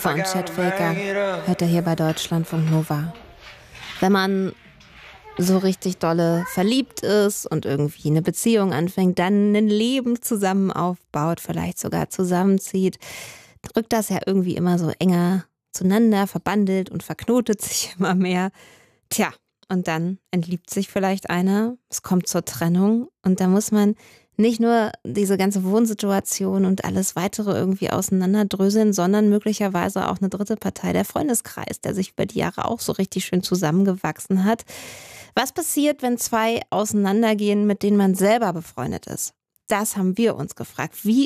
von Chet Faker hört er hier bei Deutschlandfunk Nova. Wenn man so richtig dolle verliebt ist und irgendwie eine Beziehung anfängt, dann ein Leben zusammen aufbaut, vielleicht sogar zusammenzieht, drückt das ja irgendwie immer so enger zueinander, verbandelt und verknotet sich immer mehr. Tja, und dann entliebt sich vielleicht einer, es kommt zur Trennung und da muss man nicht nur diese ganze Wohnsituation und alles weitere irgendwie auseinanderdröseln, sondern möglicherweise auch eine dritte Partei, der Freundeskreis, der sich über die Jahre auch so richtig schön zusammengewachsen hat. Was passiert, wenn zwei auseinandergehen, mit denen man selber befreundet ist? Das haben wir uns gefragt. Wie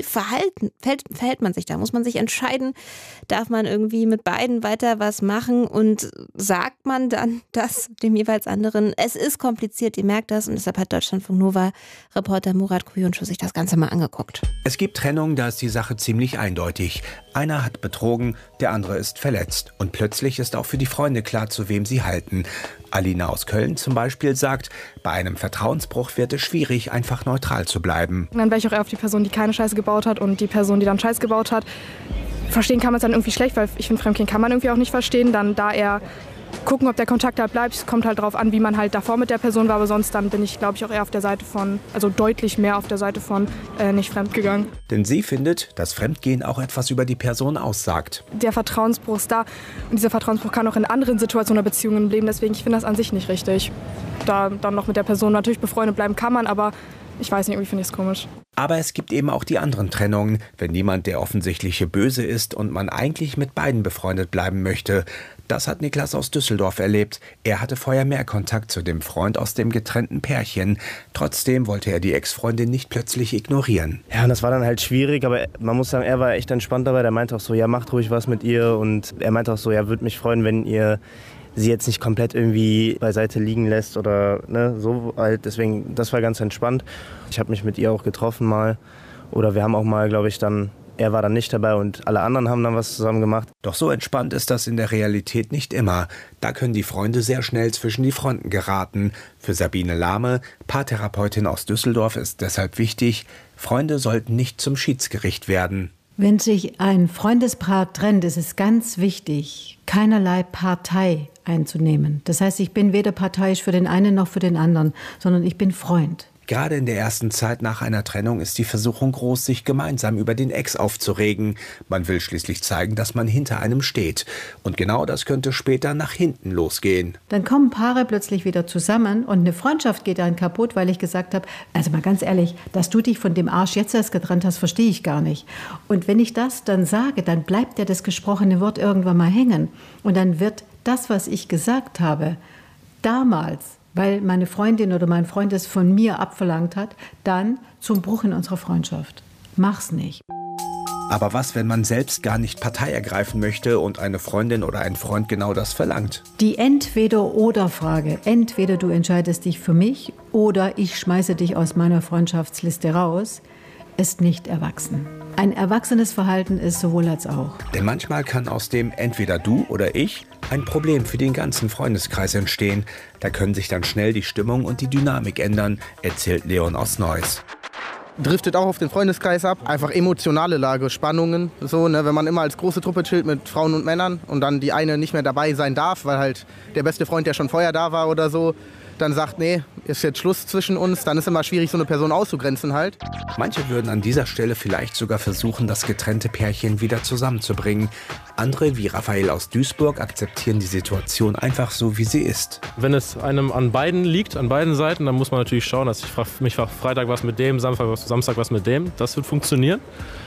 verhält man sich da? Muss man sich entscheiden? Darf man irgendwie mit beiden weiter was machen? Und sagt man dann das dem jeweils anderen? Es ist kompliziert, ihr merkt das. Und deshalb hat Deutschlandfunk Nova-Reporter Murat Kuyuncu sich das Ganze mal angeguckt. Es gibt Trennungen, da ist die Sache ziemlich eindeutig. Einer hat betrogen, der andere ist verletzt. Und plötzlich ist auch für die Freunde klar, zu wem sie halten. Alina aus Köln zum Beispiel sagt, bei einem Vertrauensbruch wird es schwierig, einfach neutral zu bleiben. Und dann wäre ich auch eher auf die Person, die keine Scheiße gebaut hat und die Person, die dann Scheiße gebaut hat. Verstehen kann man es dann irgendwie schlecht, weil ich finde, Fremdgehen kann man irgendwie auch nicht verstehen. Dann da eher gucken, ob der Kontakt halt bleibt. Es kommt halt darauf an, wie man halt davor mit der Person war. Aber sonst dann bin ich, glaube ich, auch eher auf der Seite von, also deutlich mehr auf der Seite von nicht fremdgegangen. Denn sie findet, dass Fremdgehen auch etwas über die Person aussagt. Der Vertrauensbruch ist da und dieser Vertrauensbruch kann auch in anderen Situationen oder Beziehungen im Leben. Deswegen, ich finde das an sich nicht richtig. Da dann noch mit der Person natürlich befreundet bleiben kann man, aber ich weiß nicht, irgendwie finde ich es komisch. Aber es gibt eben auch die anderen Trennungen, wenn jemand der offensichtliche Böse ist und man eigentlich mit beiden befreundet bleiben möchte. Das hat Niklas aus Düsseldorf erlebt. Er hatte vorher mehr Kontakt zu dem Freund aus dem getrennten Pärchen. Trotzdem wollte er die Ex-Freundin nicht plötzlich ignorieren. Ja, und das war dann halt schwierig, aber man muss sagen, er war echt entspannt dabei. Der meinte auch so, ja, macht ruhig was mit ihr. Und er meinte auch so, ja, würde mich freuen, wenn ihr sie jetzt nicht komplett irgendwie beiseite liegen lässt oder ne, so halt. Deswegen, das war ganz entspannt. Ich habe mich mit ihr auch getroffen mal. Oder wir haben auch mal, glaube ich, dann, er war dann nicht dabei und alle anderen haben dann was zusammen gemacht. Doch so entspannt ist das in der Realität nicht immer. Da können die Freunde sehr schnell zwischen die Fronten geraten. Für Sabine Lahme, Paartherapeutin aus Düsseldorf, ist deshalb wichtig, Freunde sollten nicht zum Schiedsgericht werden. Wenn sich ein Freundespaar trennt, ist es ganz wichtig, keinerlei Partei einzunehmen. Das heißt, ich bin weder parteiisch für den einen noch für den anderen, sondern ich bin Freund. Gerade in der ersten Zeit nach einer Trennung ist die Versuchung groß, sich gemeinsam über den Ex aufzuregen. Man will schließlich zeigen, dass man hinter einem steht. Und genau das könnte später nach hinten losgehen. Dann kommen Paare plötzlich wieder zusammen und eine Freundschaft geht dann kaputt, weil ich gesagt habe, also mal ganz ehrlich, dass du dich von dem Arsch jetzt erst getrennt hast, verstehe ich gar nicht. Und wenn ich das dann sage, dann bleibt ja das gesprochene Wort irgendwann mal hängen. Und dann wird das, was ich gesagt habe, damals, weil meine Freundin oder mein Freund es von mir abverlangt hat, dann zum Bruch in unserer Freundschaft. Mach's nicht. Aber was, wenn man selbst gar nicht Partei ergreifen möchte und eine Freundin oder ein Freund genau das verlangt? Die Entweder-oder-Frage. Entweder du entscheidest dich für mich oder ich schmeiße dich aus meiner Freundschaftsliste raus, ist nicht erwachsen. Ein erwachsenes Verhalten ist sowohl als auch. Denn manchmal kann aus dem entweder du oder ich ein Problem für den ganzen Freundeskreis entstehen. Da können sich dann schnell die Stimmung und die Dynamik ändern, erzählt Leon aus Neuss. Driftet auch auf den Freundeskreis ab. Einfach emotionale Lage, Spannungen. So, ne, wenn man immer als große Truppe chillt mit Frauen und Männern und dann die eine nicht mehr dabei sein darf, weil halt der beste Freund, der schon vorher da war oder so, dann sagt, nee, ist jetzt Schluss zwischen uns, dann ist immer schwierig, so eine Person auszugrenzen halt. Manche würden an dieser Stelle vielleicht sogar versuchen, das getrennte Pärchen wieder zusammenzubringen. Andere, wie Raphael aus Duisburg, akzeptieren die Situation einfach so, wie sie ist. Wenn es einem an beiden liegt, an beiden Seiten, dann muss man natürlich schauen, dass mich frage, Freitag was mit dem, Samstag was mit dem. Das wird funktionieren.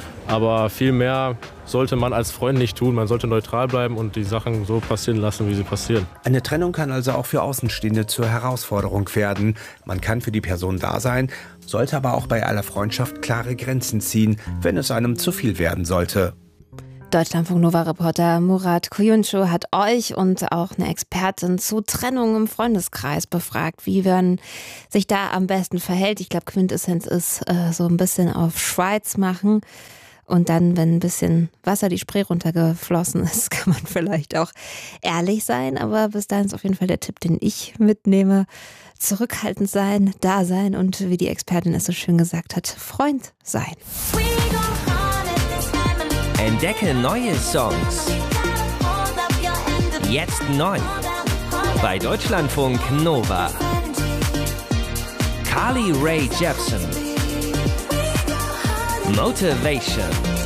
Aber viel mehr sollte man als Freund nicht tun. Man sollte neutral bleiben und die Sachen so passieren lassen, wie sie passieren. Eine Trennung kann also auch für Außenstehende zur Herausforderung werden. Man kann für die Person da sein, sollte aber auch bei aller Freundschaft klare Grenzen ziehen, wenn es einem zu viel werden sollte. Deutschlandfunk Nova-Reporter Murat Kuyuncu hat euch und auch eine Expertin zu Trennung im Freundeskreis befragt, wie man sich da am besten verhält. Ich glaube, Quintessenz ist so ein bisschen auf Schweiz machen. Und dann, wenn ein bisschen Wasser die Spree runtergeflossen ist, kann man vielleicht auch ehrlich sein. Aber bis dahin ist auf jeden Fall der Tipp, den ich mitnehme. Zurückhaltend sein, da sein und wie die Expertin es so schön gesagt hat, Freund sein. Entdecke neue Songs. Jetzt neu. Bei Deutschlandfunk Nova. Carly Rae Jepsen. Motivation.